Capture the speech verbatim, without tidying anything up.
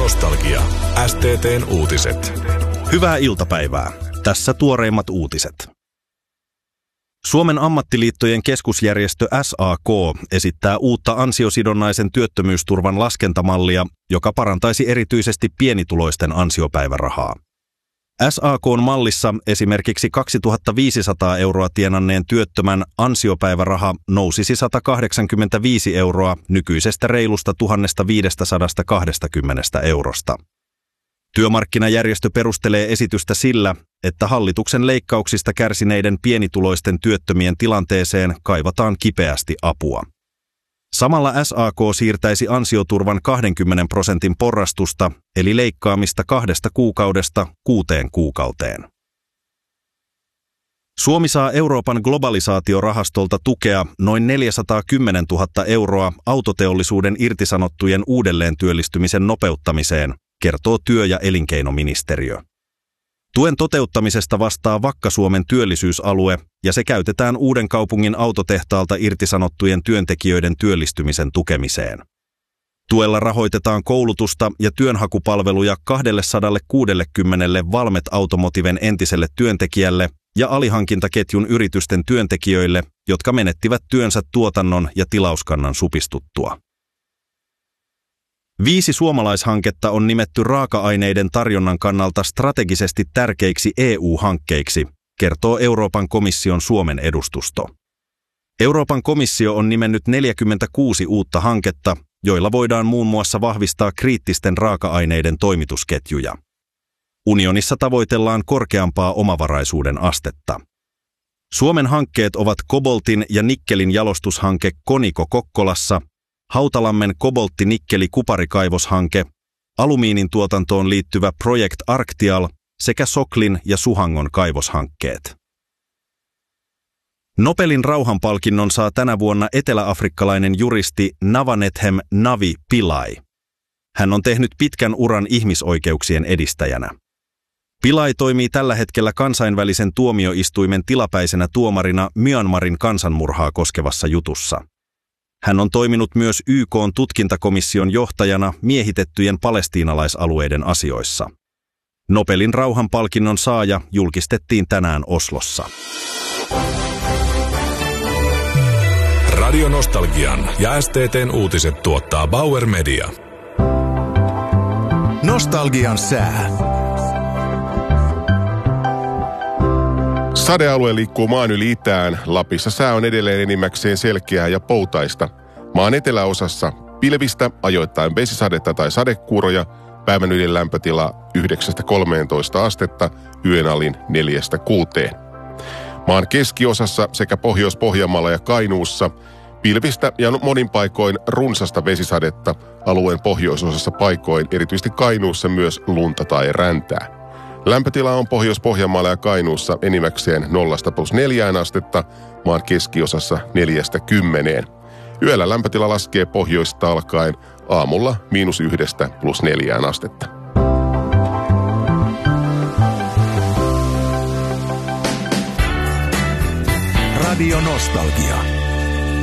Nostalgia. S T T:n uutiset. Hyvää iltapäivää. Tässä tuoreimmat uutiset. Suomen ammattiliittojen keskusjärjestö S A K esittää uutta ansiosidonnaisen työttömyysturvan laskentamallia, joka parantaisi erityisesti pienituloisten ansiopäivärahaa. S A K:n mallissa esimerkiksi kaksituhattaviisisataa euroa tienanneen työttömän ansiopäiväraha nousisi sata kahdeksankymmentäviisi euroa nykyisestä reilusta tuhatviisisataakaksikymmentä eurosta. Työmarkkinajärjestö perustelee esitystä sillä, että hallituksen leikkauksista kärsineiden pienituloisten työttömien tilanteeseen kaivataan kipeästi apua. Samalla S A K siirtäisi ansioturvan kaksikymmentä prosentin porrastusta, eli leikkaamista kahdesta kuukaudesta kuuteen kuukauteen. Suomi saa Euroopan globalisaatiorahastolta tukea noin neljäsataakymmentätuhatta euroa autoteollisuuden irtisanottujen uudelleentyöllistymisen nopeuttamiseen, kertoo työ- ja elinkeinoministeriö. Tuen toteuttamisesta vastaa Vakka-Suomen työllisyysalue ja se käytetään Uudenkaupungin autotehtaalta irtisanottujen työntekijöiden työllistymisen tukemiseen. Tuella rahoitetaan koulutusta ja työnhakupalveluja kaksisataakuusikymmentä Valmet Automotiven entiselle työntekijälle ja alihankintaketjun yritysten työntekijöille, jotka menettivät työnsä tuotannon ja tilauskannan supistuttua. Viisi suomalaishanketta on nimetty raaka-aineiden tarjonnan kannalta strategisesti tärkeiksi E U-hankkeiksi, kertoo Euroopan komission Suomen edustusto. Euroopan komissio on nimennyt neljäkymmentäkuusi uutta hanketta, joilla voidaan muun muassa vahvistaa kriittisten raaka-aineiden toimitusketjuja. Unionissa tavoitellaan korkeampaa omavaraisuuden astetta. Suomen hankkeet ovat koboltin ja nikkelin jalostushanke Koniko Kokkolassa, Hautalammen koboltti-nikkeli-kuparikaivoshanke, alumiinin tuotantoon liittyvä Project Arctial sekä Soklin ja Suhangon kaivoshankkeet. Nobelin rauhanpalkinnon saa tänä vuonna eteläafrikkalainen juristi Navanethem Navi Pillay. Hän on tehnyt pitkän uran ihmisoikeuksien edistäjänä. Pillay toimii tällä hetkellä kansainvälisen tuomioistuimen tilapäisenä tuomarina Myanmarin kansanmurhaa koskevassa jutussa. Hän on toiminut myös Y K:n tutkintakomission johtajana miehitettyjen palestiinalaisalueiden asioissa. Nobelin rauhanpalkinnon saaja julkistettiin tänään Oslossa. Radio Nostalgian ja S T T:n uutiset tuottaa Bauer Media. Nostalgian sää. Sadealue liikkuu maan yli itään. Lapissa sää on edelleen enimmäkseen selkeää ja poutaista. Maan eteläosassa pilvistä, ajoittain vesisadetta tai sadekuuroja, päivän ylin lämpötila yhdeksästä kolmeentoista astetta, yön alin neljästä kuuteen. Maan keskiosassa sekä Pohjois-Pohjanmaalla ja Kainuussa pilvistä ja monin paikoin runsasta vesisadetta, alueen pohjoisosassa paikoin, erityisesti Kainuussa myös lunta tai räntää. Lämpötila on Pohjois-Pohjanmaalla ja Kainuussa enimmäkseen nollasta plus neljään astetta, maan keskiosassa neljästä kymmeneen. Yöllä lämpötila laskee pohjoista alkaen, aamulla miinus yhdestä plus neljään astetta. Radio Nostalgia.